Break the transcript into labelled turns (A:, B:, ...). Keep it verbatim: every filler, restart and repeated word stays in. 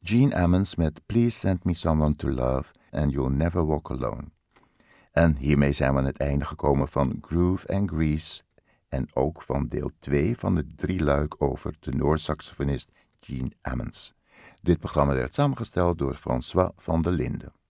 A: Gene Ammons met Please Send Me Someone to Love and You'll Never Walk Alone. En hiermee zijn we aan het einde gekomen van Groove and Grease en ook van deel twee van de drieluik over tenorsaxofonist Gene Ammons. Dit programma werd samengesteld door François van der Linden.